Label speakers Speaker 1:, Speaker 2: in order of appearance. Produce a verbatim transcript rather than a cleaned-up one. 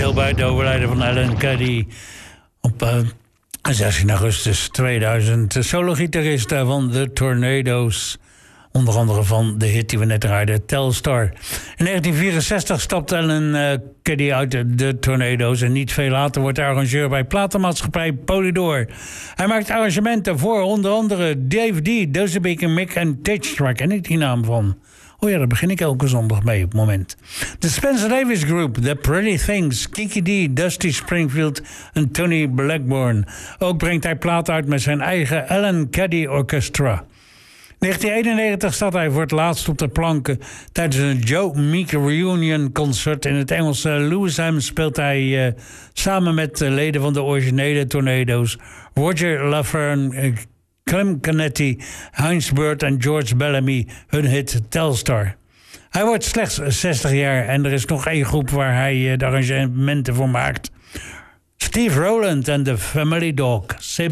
Speaker 1: onderdeel bij het overlijden van Alan Cuddy op uh, zestien augustus tweeduizend. Solo-gitarist van The Tornadoes. Onder andere van de hit die we net draaiden, Telstar. In negentien vierenzestig stapte Alan uh, Cuddy uit de Tornadoes. En niet veel later wordt hij arrangeur bij platenmaatschappij Polydor. Hij maakt arrangementen voor onder andere Dave D, Dozebeek en Mick en Titch. Waar ken ik die naam van? Oh ja, daar begin ik elke zondag mee op het moment. De Spencer Davis Group, The Pretty Things, Kiki D, Dusty Springfield en Tony Blackburn. Ook brengt hij plaat uit met zijn eigen Alan Cuddy Orchestra. negentien eenennegentig staat hij voor het laatst op de planken. Tijdens een Joe Meek Reunion concert in het Engelse Lewisham speelt hij uh, samen met de leden van de originele Tornadoes, Roger Laverne, uh, Clem Canetti, Heinz Bird en George Bellamy, hun hit Telstar. Hij wordt slechts zestig jaar en er is nog één groep waar hij uh, de arrangementen voor maakt. Steve Rowland en de Family Dog.